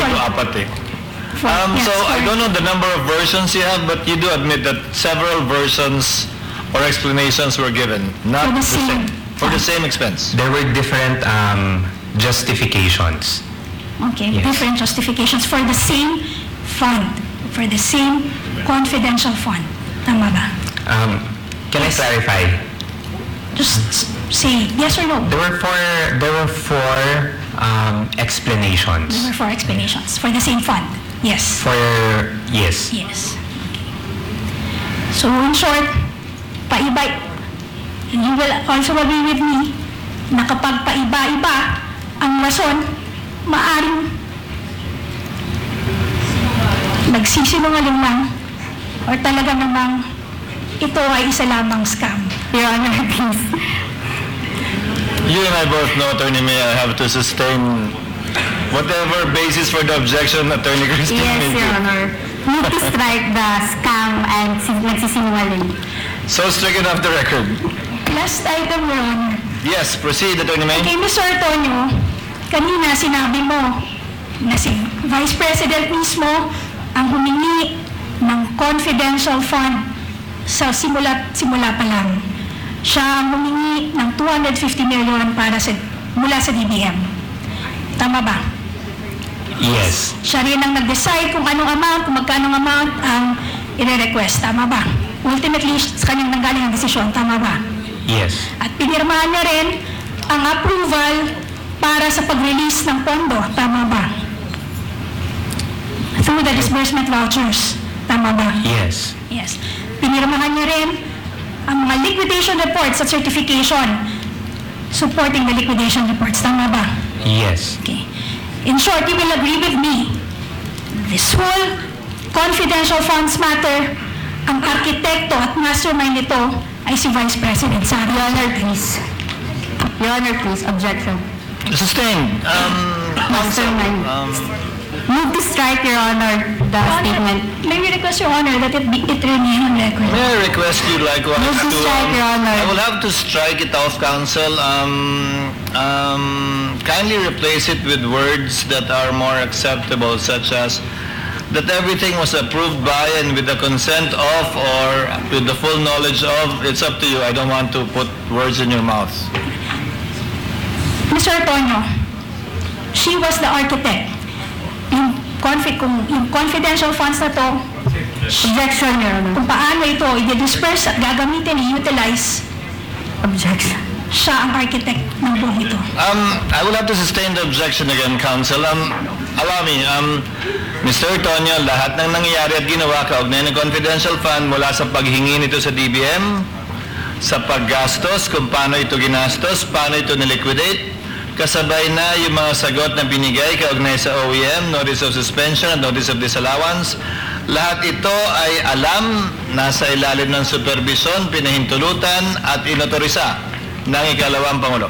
ko apat eh. Yes, So I sorry. don't know the number of versions you have, but you do admit that several versions or explanations were given, not For the the same, same for the fund. same expense. There were different justifications. Okay, Yes. different justifications for the same fund, for the same confidential fund. Tama ba? Can I clarify? Just say yes or no. There were four explanations. There were four explanations for the same fund. Yes. Yes. Yes. So in short, paiba, and you will also agree with me na kapag paiba-iba ang rason, maaring nagsisinungaling lang or talaga namang ito ay isa lamang scam. Your Honor, please. You and I both know, Attorney May, I have to sustain whatever basis for the objection Attorney Christine Yes, made. Your Honor. Move to strike the scam and nagsisinungaling. So stricken off the record. Last item, Your Honor. Yes, proceed, Attorney May. Okay, Mr. Antonio, kanina sinabi mo na si Vice President mismo ang humingi ng confidential fund sa simula pa lang. Siya ang humingi ng 250 million mula sa DBM. Tama ba? Yes. Siya rin ang nag-decide kung magkano amount ang i-request. Tama ba? Ultimately, sa kanyang nanggaling ang desisyon. Tama ba? Yes. At pinirmahan niya rin ang approval para sa pag-release ng pondo. Tama ba? Through the disbursement vouchers. Tama ba? Yes. Yes. Pinirmahan niya rin ang mga liquidation reports at certification supporting the liquidation reports. Tama ba? Yes. Okay. In short, you will agree with me. This whole confidential funds matter, ang arkitekto at mastermind nito ay si Vice President Sara. Your Honor, please. Your Honor, please. Objection. Sustained. Mastermind. Move to strike, Your Honor, the statement. May we request, Your Honor, that it remain on record. May I request you likewise Move to strike, Your Honor. I will have to strike it off, Counsel. Kindly replace it with words that are more acceptable, such as that everything was approved by and with the consent of or with the full knowledge of. It's up to you. I don't want to put words in your mouth. Mr. Antonio, she was the architect. Yung confidential funds na to, Objection, Your Honor. kung paano ito i-disperse at gagamitin, i-utilize, Objection. siya ang architect ng buong ito. I will have to sustain the objection again, Counsel. Allow me, Mr. Antonio, lahat ng nangyayari at ginawa kaugnay ng confidential fund mula sa paghingi nito sa DBM, sa paggastos, kung paano ito ginastos, paano ito niliquidate, kasabay na yung mga sagot na binigay kaugnay sa OEM, Notice of Suspension at Notice of Disallowance. Lahat ito ay alam, nasa ilalim ng supervision, pinahintulutan at inotorisa ng ikalawang Pangulo.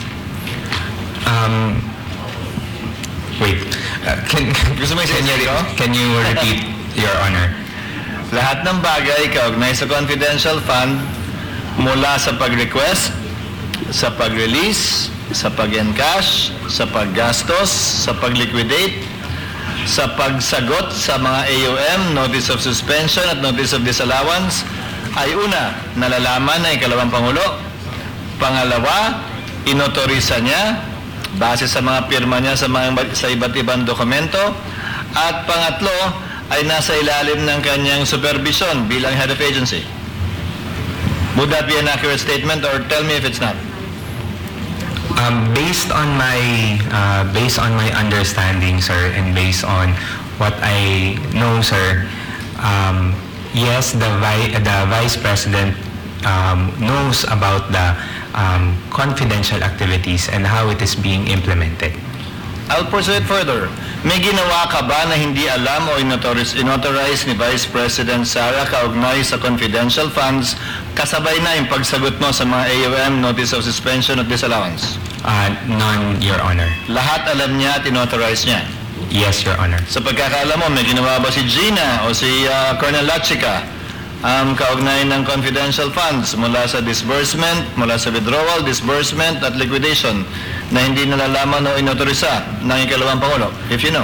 Wait. Gusto mo i-say ko? Can you repeat, Your Honor? Lahat ng bagay kaugnay sa confidential fund mula sa pag-request, sa pag-release, sa pag-encash, sa paggastos, sa pag-liquidate, sa pagsagot sa mga AUM, Notice of Suspension at Notice of Disallowance, ay una, nalalaman ng ikalawang Pangulo. Pangalawa, inotorisa niya base sa mga pirma niya sa iba't ibang dokumento. At pangatlo, ay nasa ilalim ng kanyang supervision bilang head of agency. Would that be an accurate statement, or tell me if it's not? Based on my understanding, sir, and based on what I know, sir, yes, the Vice President knows about the confidential activities and how it is being implemented. I'll proceed further. May ginawa ka ba na hindi alam o inauthorize ni Vice President Sara kaugnay sa confidential funds kasabay na yung pagsagot mo sa mga AUM, Notice of Suspension at Disallowance? None, Your Honor. Lahat alam niya at inauthorize niya. Yes, Your Honor. Sa pagkakaalam mo, may ginawa ba si Gina o si Colonel Lachica kaugnay ng confidential funds mula sa disbursement, mula sa withdrawal, disbursement at liquidation na hindi nalalaman o inautorisa ng ikalawang Pangulo, if you know?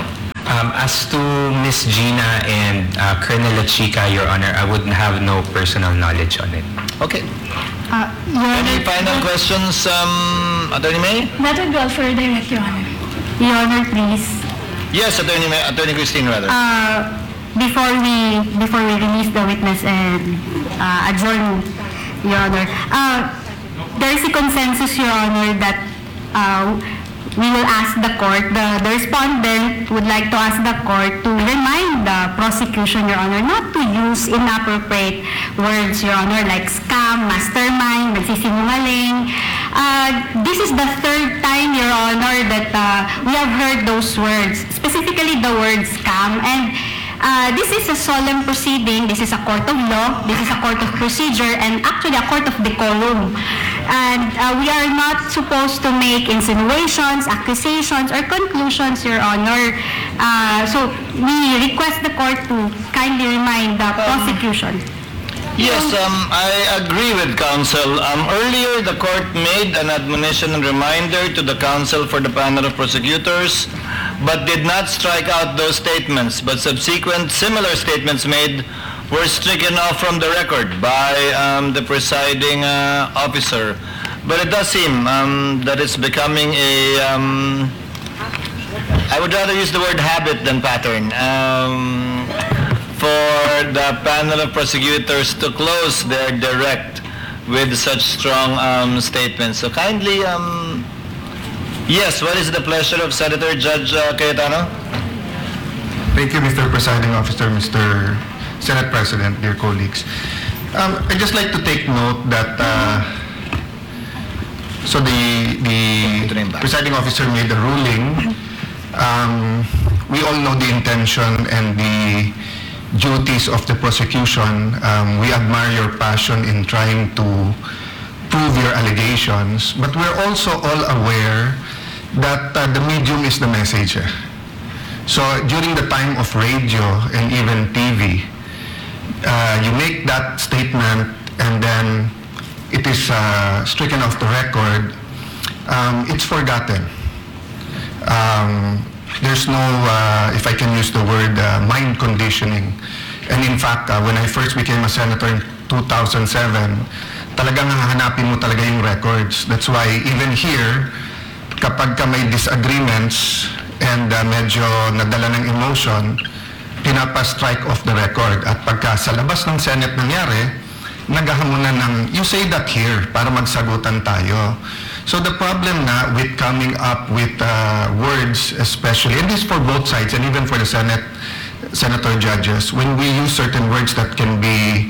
As to Miss Gina and Colonel Lachica, Your Honor, I would have no personal knowledge on it. Okay. Your Any Honor, final questions, Attorney May? That would be all for direct, Your Honor. Your Honor, please. Yes, Attorney May, Attorney Christine, rather. Before we release the witness and adjourn, Your Honor, there is a consensus, Your Honor, that we will ask the court, the respondent would like to ask the court to remind the prosecution, Your Honor, not to use inappropriate words, Your Honor, like scam, mastermind, nagsisinungaling. This is the third time, Your Honor, that we have heard those words, specifically the word scam. And this is a solemn proceeding. This is a court of law. This is a court of procedure, and actually a court of decorum. And we are not supposed to make insinuations, accusations, or conclusions, Your Honor. So we request the court to kindly remind the prosecution. Yes, I agree with counsel. Earlier, the court made an admonition and reminder to the counsel for the panel of prosecutors, but did not strike out those statements. But subsequent similar statements made were stricken off from the record by the presiding officer. But it does seem that it's becoming a, I would rather use the word habit than pattern. For the panel of prosecutors to close their direct with such strong statements. So kindly, yes, what is the pleasure of Senator Judge Cayetano? Thank you, Mr. Presiding Officer, Mr. Senate President, dear colleagues. I'd just like to take note that so the presiding officer made a ruling. We all know the intention and the duties of the prosecution. We admire your passion in trying to prove your allegations, but we're also all aware that the medium is the message. So during the time of radio and even TV, you make that statement and then it is stricken off the record. It's forgotten. There's no, if I can use the word, mind conditioning. And in fact, when I first became a senator in 2007, talagang hahanapin mo talaga yung records. That's why even here, kapag ka may disagreements and medyo nadala ng emotion, pinapa-strike off the record. At pagka sa labas ng Senate nangyari, naghahamunan ng, you say that here, para magsagutan tayo. So the problem na with coming up with words, especially, and this for both sides and even for the senator judges, when we use certain words that can be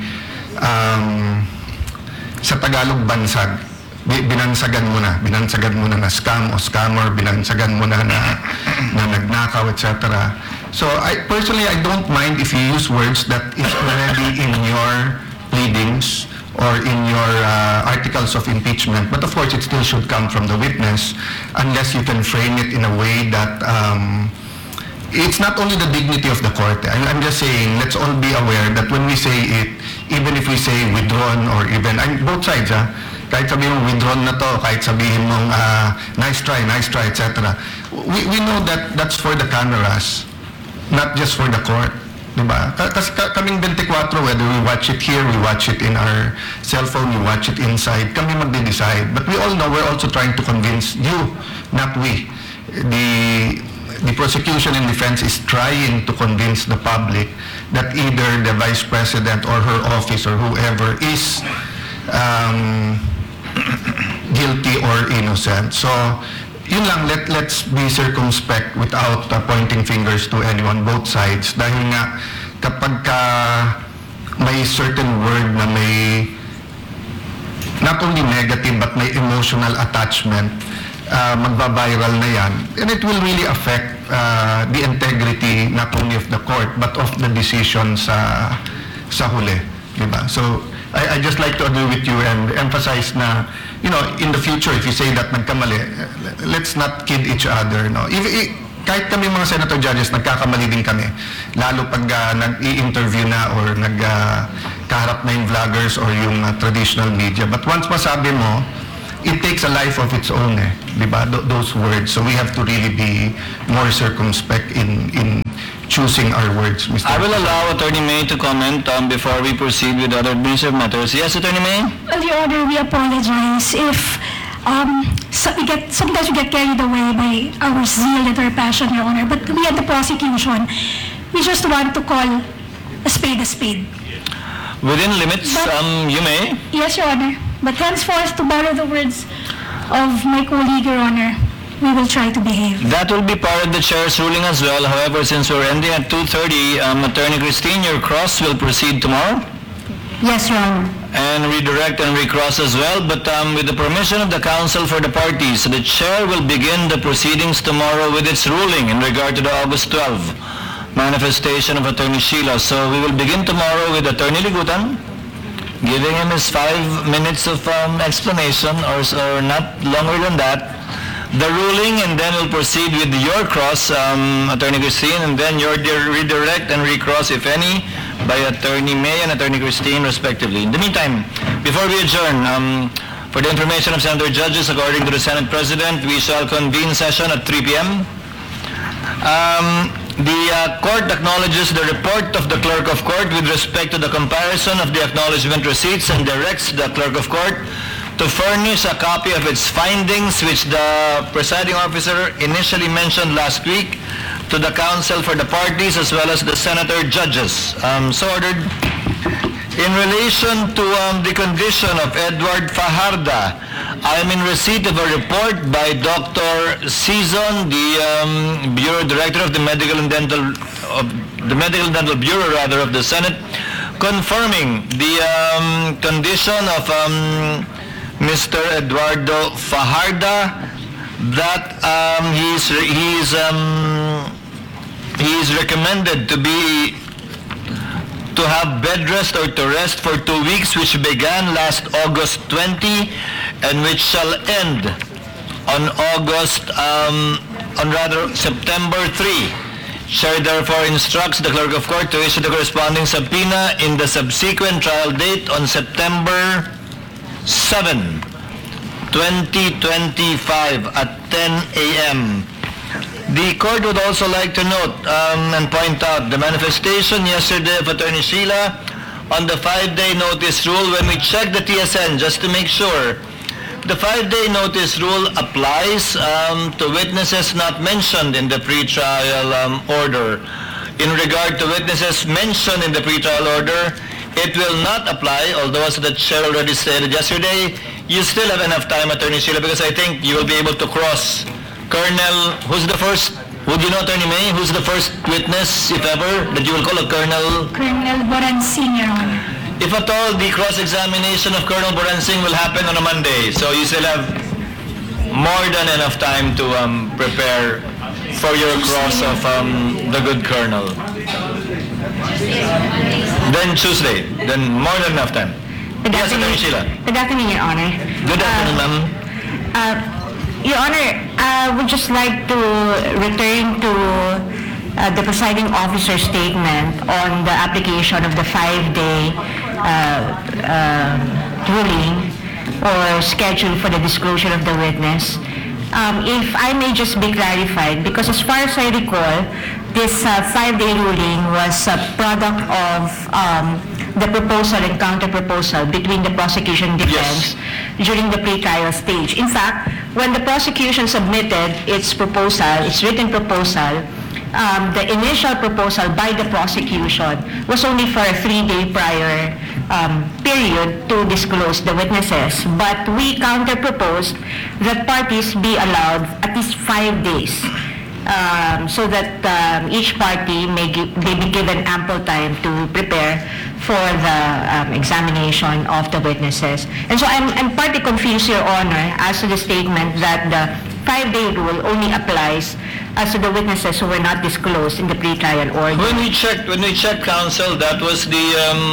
sa Tagalog bansag, binansagan mo na na scam o scammer, binansagan mo na nagnakaw, etc. So I personally, I don't mind if you use words that is already in your pleadings or in your articles of impeachment. But of course, it still should come from the witness unless you can frame it in a way that it's not only the dignity of the court. I'm just saying, let's all be aware that when we say it, even if we say withdrawn or even, both sides, kahit sabihin mong withdrawn na to, kahit sabihin mong nice try, etc. We know that that's for the cameras, not just for the court. Diba? Kasi kaming 24, whether we watch it here, we watch it in our cell phone, we watch it inside, kami magde-decide. But we all know we're also trying to convince you, not we. The prosecution and defense is trying to convince the public that either the Vice President or her office or whoever is guilty or innocent. So, yun lang, let's be circumspect without pointing fingers to anyone, both sides. Dahil nga, kapag may certain word na may not only negative but may emotional attachment, magbabiral na yan, and it will really affect the integrity not only of the court but of the decision sa huli. Diba? So, I just like to agree with you and emphasize na, you know, in the future, if you say that nagkamali, let's not kid each other. No? Kahit kami mga senator judges, nagkakamali din kami. Lalo pag nag-i-interview na or nagkaharap na yung vloggers or yung traditional media. But once masabi mo, it takes a life of its own, diba? Those words. So we have to really be more circumspect in choosing our words, Mr. I will allow Attorney May to comment before we proceed with other administrative matters. Yes, Attorney May? Well, Your Honor, we apologize if sometimes we get carried away by our zeal and our passion, Your Honor. But we at the prosecution, we just want to call a spade a spade. Within limits, But- you may. Yes, Your Honor. But henceforth, to borrow the words of my colleague, Your Honor, we will try to behave. That will be part of the chair's ruling as well. However, since we're ending at 2:30, Attorney Christine, your cross will proceed tomorrow Yes, Your Honor. and redirect and recross as well. But with the permission of the counsel for the parties, the chair will begin the proceedings tomorrow with its ruling in regard to the August 12 manifestation of Attorney Sheila. So we will begin tomorrow with Attorney Ligutan, giving him his 5 minutes of explanation or not longer than that, the ruling, and then we'll proceed with your cross, Attorney Christine, and then your redirect and recross, if any, by Attorney May and Attorney Christine, respectively. In the meantime, before we adjourn, for the information of Senator Judges, according to the Senate President, we shall convene session at 3 p.m. The court acknowledges the report of the clerk of court with respect to the comparison of the acknowledgement receipts and directs the clerk of court to furnish a copy of its findings, which the presiding officer initially mentioned last week, to the counsel for the parties as well as the senator judges. So ordered. In relation to the condition of Edward Fajarda, I am in receipt of a report by Dr. Season, the Bureau Director of the Medical and Dental Bureau of the Senate, confirming the condition of Mr. Eduardo Fajarda, that he is recommended to have bed rest or to rest for 2 weeks, which began last August 20 and which shall end on September 3. Chair therefore instructs the clerk of court to issue the corresponding subpoena in the subsequent trial date on September 7, 2025 at 10 a.m. The court would also like to note and point out the manifestation yesterday of Attorney Sheila on the 5-day notice rule. When we check the TSN, just to make sure, the 5-day notice rule applies to witnesses not mentioned in the pretrial order. In regard to witnesses mentioned in the pretrial order, it will not apply, although as the chair already stated yesterday, you still have enough time, Attorney Sheila, because I think you will be able to cross Colonel, who's the first, would you know, Attorney May, who's the first witness, if ever, that you will call a Colonel? Colonel Boransing, Your Honor. If at all, the cross-examination of Colonel Boransing will happen on a Monday, so you still have more than enough time to prepare for your cross of the good Colonel. Then Tuesday, then more than enough time. Yes, Attorney Sheila. Good afternoon, Your Honor. Good afternoon, ma'am. Your Honor, I would just like to return to the presiding officer's statement on the application of the 5-day ruling or schedule for the disclosure of the witness. If I may just be clarified, because as far as I recall, this 5-day ruling was a product of the proposal and counter-proposal between the prosecution and defense during the pre-trial stage. In fact, when the prosecution submitted its proposal, its written proposal, the initial proposal by the prosecution was only for a 3-day prior period to disclose the witnesses. But we counter-proposed that parties be allowed at least 5 days so that each party may be given ample time to prepare for the examination of the witnesses. And so I'm partly confused, Your Honor, as to the statement that the 5-day rule only applies as to the witnesses who were not disclosed in the pre-trial order. When we checked, counsel, that was the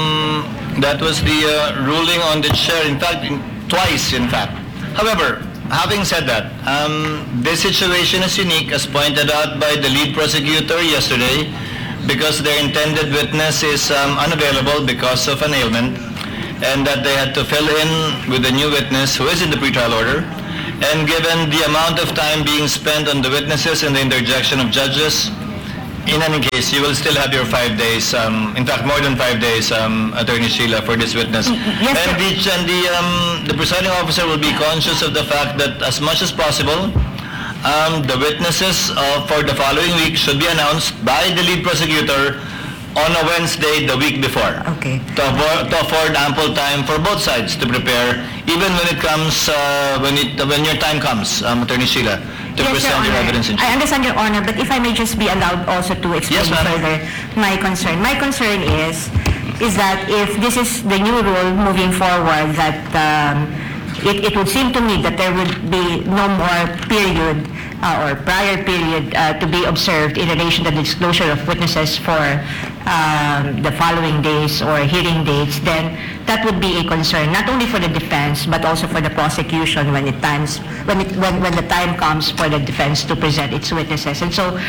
ruling on the chair. In fact, twice, in fact. However, having said that, this situation is unique, as pointed out by the lead prosecutor yesterday, because their intended witness is unavailable because of an ailment, and that they had to fill in with a new witness who is in the pretrial order. And given the amount of time being spent on the witnesses and the interjection of judges, in any case, you will still have your 5 days, in fact, more than 5 days, Attorney Sheila, for this witness. Yes, and sir. the presiding officer will be conscious of the fact that as much as possible, the witnesses for the following week should be announced by the lead prosecutor on a Wednesday the week before. Okay. To afford ample time for both sides to prepare, even when it comes, when your time comes, Attorney Sheila, to Yes, Your present your Honor. evidence in I understand, Your Honor, but if I may just be allowed also to explain Yes, ma'am. further my concern. My concern is that if this is the new rule moving forward, that it would seem to me that there would be no more period or prior period to be observed in relation to the disclosure of witnesses for the following days or hearing dates, then that would be a concern, not only for the defense, but also for the prosecution when the time comes for the defense to present its witnesses. And so,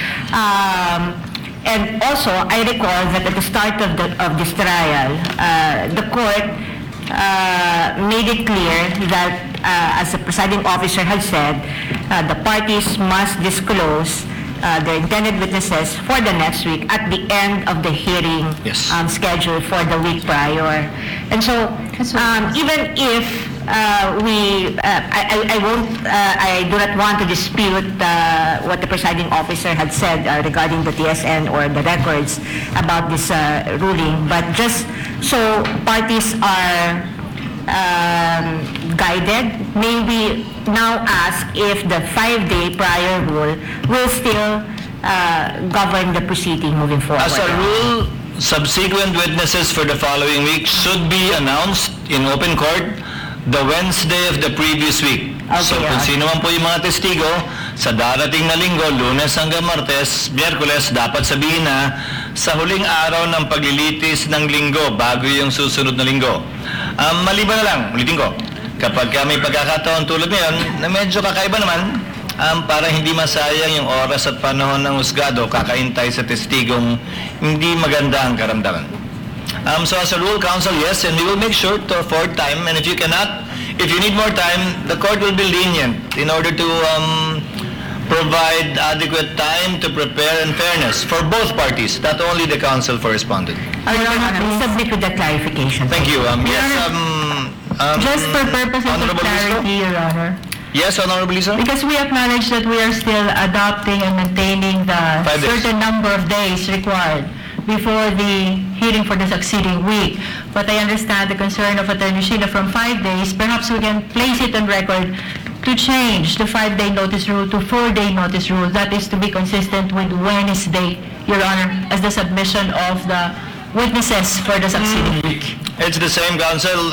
and also, I recall that at the start of this trial, the court made it clear that, as the presiding officer had said, the parties must disclose their intended witnesses for the next week at the end of the hearing Yes. scheduled for the week prior. And so, even if I do not want to dispute what the presiding officer had said regarding the TSN or the records about this ruling, but just so parties are guided, may we now ask if the 5-day prior rule will still govern the proceeding moving forward? As a rule, subsequent witnesses for the following week should be announced in open court the Wednesday of the previous week. Okay, So kung sino man po yung mga testigo, sa darating na linggo, Lunes hanggang Martes, Miyerkules, dapat sabihin na sa huling araw ng paglilitis ng linggo bago yung susunod na linggo. Maliban na lang, ulitin ko, kapag may pagkakataon tulad ngayon na medyo kakaiba naman, para hindi masayang yung oras at panahon ng husgado, kakaintay sa testigong hindi maganda ang karamdaman. So as a rule, counsel, yes, and we will make sure to afford time, and if you cannot, if you need more time, the court will be lenient in order to provide adequate time to prepare in fairness for both parties, not only the counsel for respondent. Your Honor, please submit with that clarification. Thank you. Just for purposes of Honorable clarity, Listo? Your Honor, Yes, Honorable Lisa? because we acknowledge that we are still adopting and maintaining the 5 days. certain number of days required before the hearing for the succeeding week. But I understand the concern of Attorney Sheila from 5 days. Perhaps we can place it on record to change the 5-day notice rule to 4-day notice rule. That is to be consistent with Wednesday, Your Honor, as the submission of the witnesses for the succeeding week. It's the same, counsel.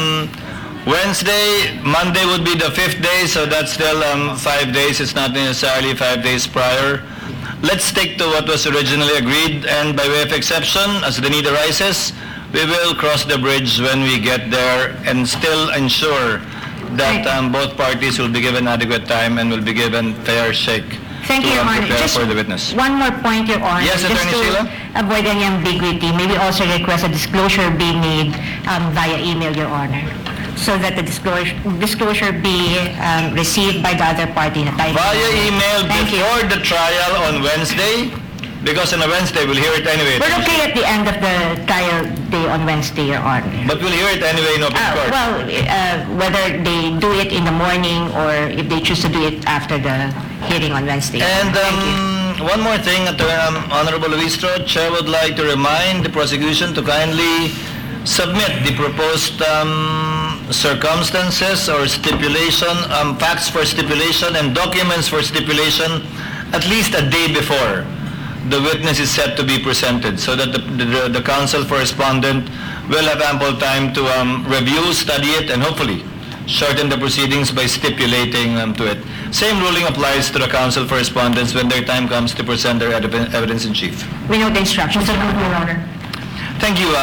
Wednesday, Monday would be the 5th day, so that's still 5 days. It's not necessarily 5 days prior. Let's stick to what was originally agreed, and by way of exception, as the need arises, we will cross the bridge when we get there and still ensure that both parties will be given adequate time and will be given fair shake Thank you, to Your Honor. prepare Just for the witness. one more point, Your Honor. Yes, Attorney Just Sheila? to avoid any ambiguity, may we also request a disclosure be made via email, Your Honor, so that the disclosure be received by the other party in a timely Via manner. email Thank you. before the trial on Wednesday, because on a Wednesday, we'll hear it anyway. We're okay at the end of the trial day on Wednesday, Your Honor. But we'll hear it anyway in open court. Well, whether they do it in the morning or if they choose to do it after the hearing on Wednesday. And Thank you. one more thing, Honorable Luistro, Chair would like to remind the prosecution to kindly submit the proposed circumstances or stipulation, facts for stipulation and documents for stipulation at least a day before the witness is set to be presented, so that the counsel for respondent will have ample time to review, study it, and hopefully shorten the proceedings by stipulating to it. Same ruling applies to the counsel for respondents when their time comes to present their evidence in chief. We note the instructions, Your Honor. Your Honor. Thank you.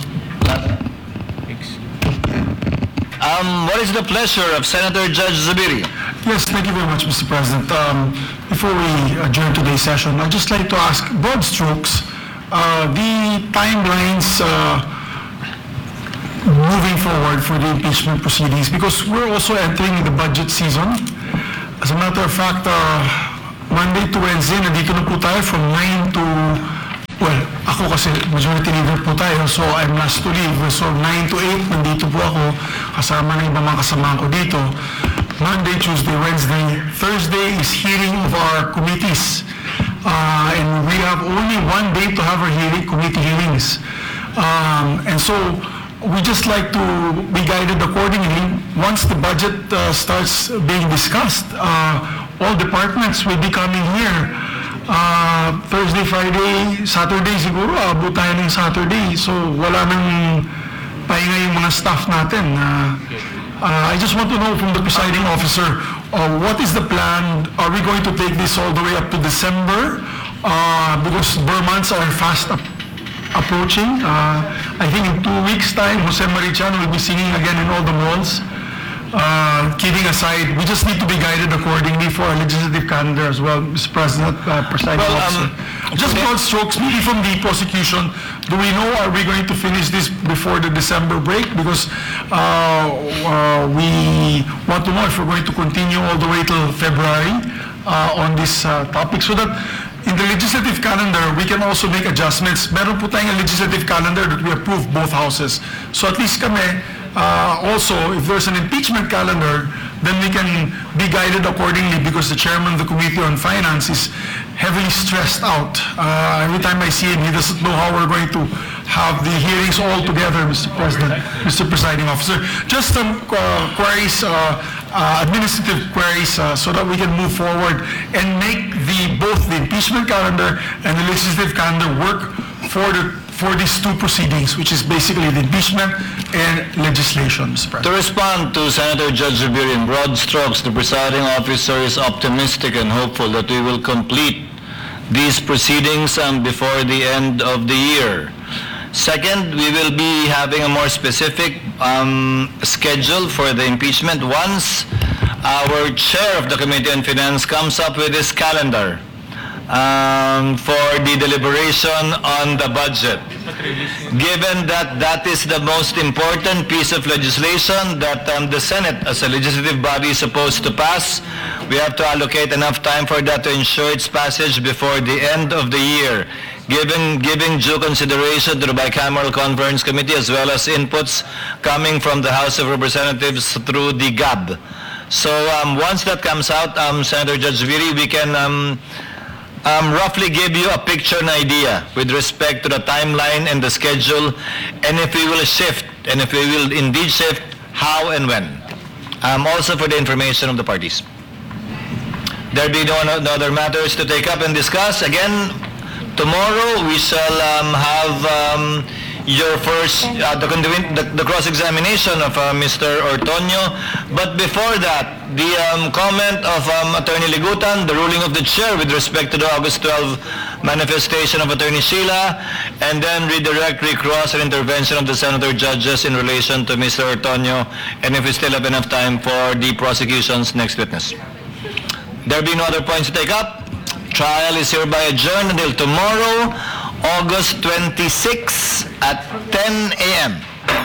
What is the pleasure of Senator Judge Zubiri? Yes, thank you very much, Mr. President. Before we adjourn today's session, I'd just like to ask broad strokes, the timelines moving forward for the impeachment proceedings, because we're also entering the budget season. As a matter of fact, Monday to Wednesday, nandito na po tayo from 9 to, well, ako kasi majority leader po tayo, so I'm last to leave. So 9 to 8, nandito po ako, kasama ng ibang mga kasama ko dito. Monday, Tuesday, Wednesday. Thursday is hearing of our committees. And we have only one day to have our committee hearings. And so, we just like to be guided accordingly. Once the budget starts being discussed, all departments will be coming here. Thursday, Friday, Saturday siguro, abot tayo ng Saturday. So, wala nang pahinga yung mga staff natin. I just want to know from the presiding officer, what is the plan? Are we going to take this all the way up to December? Because Burr months are fast approaching. I think in 2 weeks' time, Jose Marichan will be singing again in all the malls. Kidding aside, we just need to be guided accordingly for our legislative calendar as well, Mr. President, presiding officer. Just broad strokes, maybe from the prosecution, do we know, are we going to finish this before the December break? Because we want to know if we're going to continue all the way till February on this topic, so that in the legislative calendar, we can also make adjustments. Meron po tayong legislative calendar that we approve both houses. So at least kami, also, if there's an impeachment calendar, then we can be guided accordingly, because the chairman of the Committee on Finance is heavily stressed out. Every time I see him, he doesn't know how we're going to have the hearings all together, Mr. President, Mr. Presiding Officer. Just some queries, administrative queries, so that we can move forward and make both the impeachment calendar and the legislative calendar work for these two proceedings, which is basically the impeachment and legislation, Mr. President. To respond to Senator Judge Revere in broad strokes, the presiding officer is optimistic and hopeful that we will complete these proceedings before the end of the year. Second, we will be having a more specific schedule for the impeachment once our chair of the Committee on Finance comes up with his calendar for the deliberation on the budget. Given that that is the most important piece of legislation that the Senate as a legislative body is supposed to pass, we have to allocate enough time for that to ensure its passage before the end of the year. Giving due consideration to the Bicameral Conference Committee as well as inputs coming from the House of Representatives through the GAB. So once that comes out, Senator Judge Viri, we can roughly give you a picture and idea with respect to the timeline and the schedule, and if we will shift, and if we will indeed shift, how and when. Also for the information of the parties. There be no other matters to take up and discuss. Again, tomorrow we shall have your first, the cross-examination of Mr. Ortonio. But before that, the comment of Attorney Ligutan, the ruling of the chair with respect to the August 12 manifestation of Attorney Sheila, and then redirect, recross, and intervention of the senator judges in relation to Mr. Ortonio, and if we still have enough time for the prosecution's next witness. There be no other points to take up. Trial is hereby adjourned until tomorrow, August 26 at 10 a.m.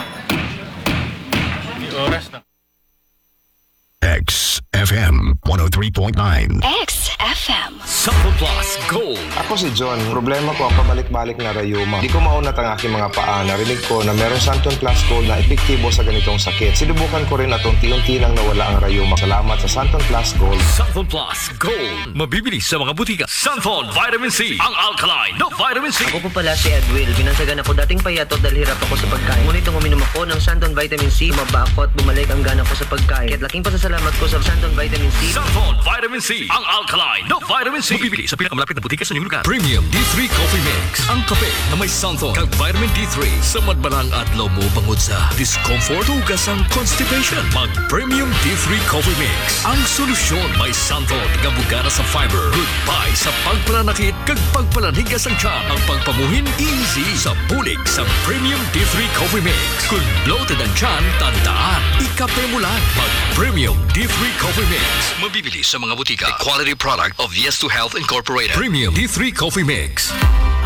XFM 103.9. XFM. Sample Plus Gold. Ako si John. Problema ko ang pabalik-balik na rayuma. Di ko maunat ang aking mga paa. Narinig ko na meron Santon Plus Gold na epektibo sa ganitong sakit. Sinubukan ko rin at unti-unti nang nawala ang rayuma. Salamat sa Santon Plus Gold. Santon Plus Gold. Mabibili sa mga butika. Santon Vitamin C. Ang alkaline na Vitamin C. Ako po pala si Edwil. Binansagan ako dating payatot dahil hirap ako sa pagkain. Ngunit nung uminom ako ng Santon Vitamin C, umaba ako at bumalik ang gana ko sa pagkain. Kaya't laking pasasalamat ko sa Santon Vitamin C. Santon Vitamin C. Ang alkaline na Vitamin C. Mabibili sa pinakamalapit na butika sa inyong lugar. Premium D3 Coffee Mix. Ang kape na may Santon kag Vitamin D3 sa madbalang adlaw mo bangod sa discomfort o ugasang constipation. Mag Premium D3 Coffee Mix. Ang solusyon may Santon gabugana sa fiber. Goodbye sa pagpananakit kag pagpananhigas ang tiyan. Ang pagpamuhin easy sa bulig sa Premium D3 Coffee Mix. Kung bloated ang tiyan, tandaan, ikape mo lang. Mag Premium D3 Coffee Mix. Mabibili sa mga butika. A quality product of Yes to Health Incorporated. Premium D3 Coffee Mix. Alam mo ba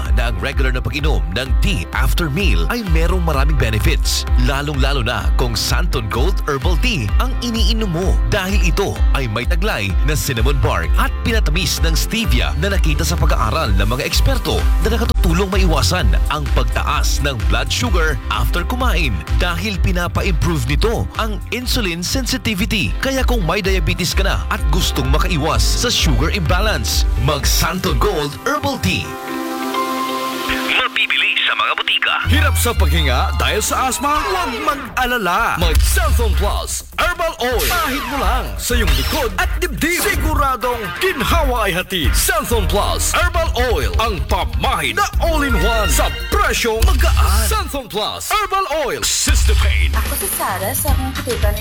ba na ang regular na pag-inom ng tea after meal ay merong maraming benefits? Lalong-lalo na kung Santon Gold Herbal Tea ang iniinom mo dahil ito ay may taglay na cinnamon bark at pinatamis ng stevia na nakita sa pag-aaral ng mga eksperto na nakatutulong maiwasan ang pagtaas ng blood sugar after kumain dahil pinapa-improve nito ang insulin sensitivity. Kaya kung may diabetes ka na at gustong makaiwas sa sugar imbalance, mag Santon Gold Herbal Tea. Mabibili sa mga butika. Hirap sa paghinga dahil sa asma? Huwag mag-alala. Mag Santon Plus Herbal Oil. Pahid mo lang sa iyong likod at dibdib. Siguradong ginhawa ay hatid. Santon Plus Herbal Oil. Ang pamahid na all-in-one sa presyong magaan. Santon Plus Herbal Oil. Sister Pain. Ako si Sarah sa akong katiba ni